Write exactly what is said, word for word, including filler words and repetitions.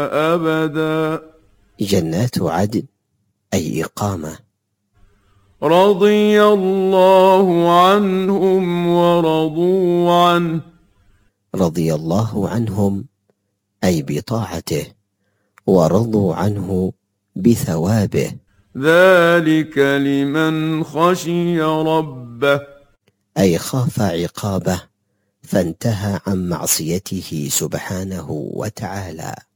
أبدا. جنات عدن أي إقامة. رضي الله عنهم ورضوا عنه. رضي الله عنهم أي بطاعته، ورضوا عنه بثوابه. ذلك لمن خشي ربه أي خاف عقابه فانتهى عن معصيته سبحانه وتعالى.